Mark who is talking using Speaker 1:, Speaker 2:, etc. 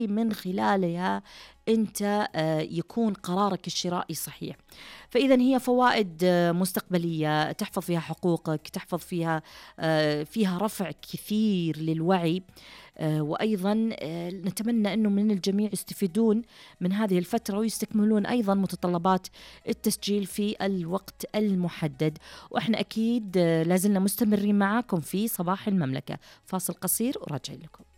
Speaker 1: من خلالها أنت يكون قرارك الشرائي صحيح. فإذا هي فوائد مستقبلية تحفظ فيها حقوقك، تحفظ فيها فيها رفع كثير للوعي. وأيضا نتمنى أنه من الجميع يستفيدون من هذه الفترة ويستكملون أيضا متطلبات التسجيل في الوقت المحدد. وإحنا أكيد لازلنا مستمرين معاكم في صباح المملكة. فاصل قصير وراجعين لكم.